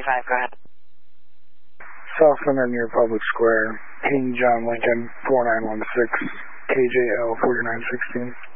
55, go ahead. South Center near Public Square, King John Lincoln, 4916, KJL 4916.